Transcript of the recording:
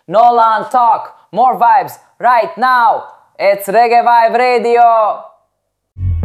Nolan talk, more vibes right now. It's Reggae Vibe Radio.